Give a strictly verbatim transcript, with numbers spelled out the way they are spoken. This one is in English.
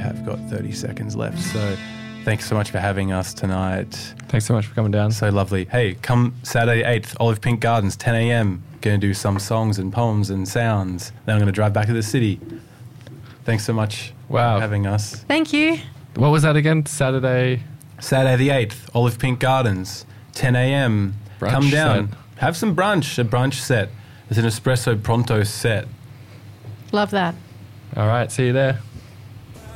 have got thirty seconds left. So thanks so much for having us tonight. Thanks so much for coming down. So lovely. Hey, come Saturday eighth, Olive Pink Gardens, ten a.m. Going to do some songs and poems and sounds. Then I'm going to drive back to the city. Thanks so much Wow. for having us. Thank you. What was that again? Saturday? Saturday the eighth, Olive Pink Gardens, ten a.m. Brunch Come down. set. Have some brunch, a brunch set. It's an espresso pronto set. Love that. All right, see you there.